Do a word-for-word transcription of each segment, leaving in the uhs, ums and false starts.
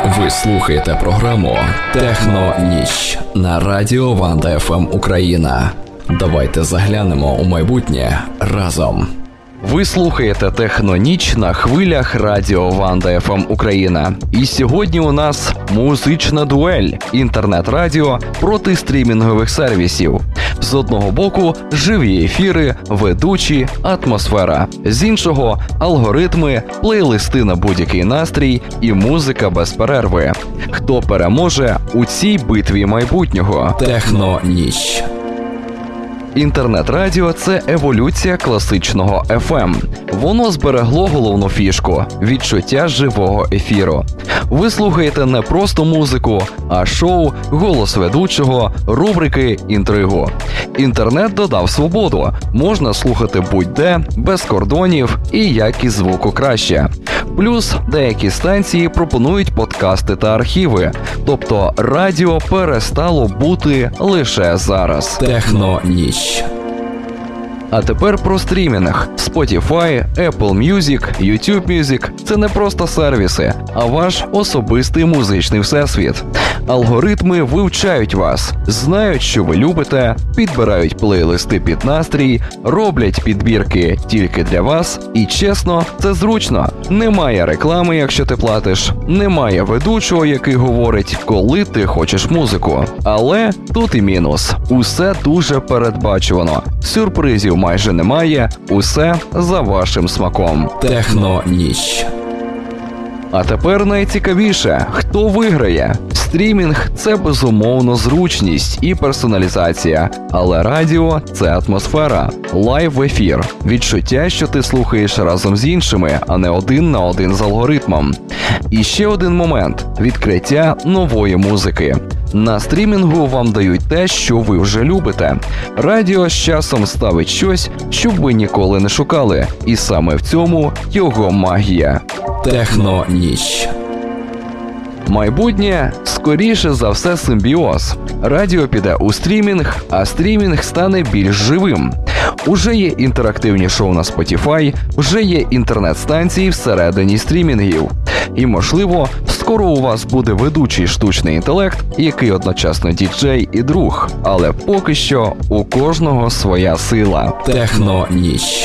Ви слухаєте програму «Техно-ніч» на радіо Ванда еф ем Україна. Давайте заглянемо у майбутнє разом. Ви слухаєте «Техно-ніч» на хвилях радіо Ванда еф ем Україна. І сьогодні у нас музична дуель – інтернет-радіо проти стрімінгових сервісів. З одного боку – живі ефіри, ведучі, атмосфера. З іншого – алгоритми, плейлисти на будь-який настрій і музика без перерви. Хто переможе у цій битві майбутнього? «Техно-ніч». Інтернет-радіо – це еволюція класичного еф ем. Воно зберегло головну фішку – відчуття живого ефіру. Ви слухаєте не просто музику, а шоу, голос ведучого, рубрики, інтригу. Інтернет додав свободу. Можна слухати будь-де, без кордонів і якість звуку краще. Плюс деякі станції пропонують подкасти та архіви. Тобто радіо перестало бути лише зараз. «Техно-ніч». А тепер про стрімінг. Spotify, Apple Music, YouTube Music – це не просто сервіси, а ваш особистий музичний всесвіт. Алгоритми вивчають вас, знають, що ви любите, підбирають плейлисти під настрій, роблять підбірки тільки для вас. І чесно, це зручно. Немає реклами, якщо ти платиш, немає ведучого, який говорить, коли ти хочеш музику. Але тут і мінус. Усе дуже передбачувано. Сюрпризів майже немає, усе за вашим смаком. «Техно-ніч». А тепер найцікавіше, хто виграє? Стрімінг – це безумовно зручність і персоналізація, але радіо – це атмосфера, лайв-ефір, відчуття, що ти слухаєш разом з іншими, а не один на один з алгоритмом. І ще один момент – відкриття нової музики. На стрімінгу вам дають те, що ви вже любите. Радіо з часом ставить щось, що ви ніколи не шукали, і саме в цьому його магія. «Техно-ніч». Майбутнє, скоріше за все, симбіоз. Радіо піде у стрімінг, а стрімінг стане більш живим. Уже є інтерактивні шоу на Spotify, вже є інтернет-станції всередині стрімінгів. І, можливо, скоро у вас буде ведучий штучний інтелект, який одночасно діджей і друг. Але поки що у кожного своя сила. «Техно-ніч».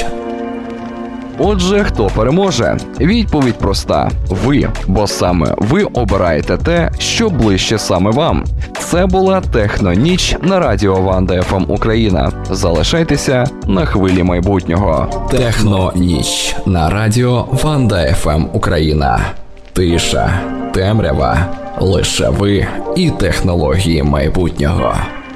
Отже, хто переможе? Відповідь проста – ви, бо саме ви обираєте те, що ближче саме вам. Це була «Техно-ніч» на радіо Ванда еф ем Україна. Залишайтеся на хвилі майбутнього. «Техно-ніч» на радіо Ванда еф ем Україна. Тиша, темрява, лише ви і технології майбутнього.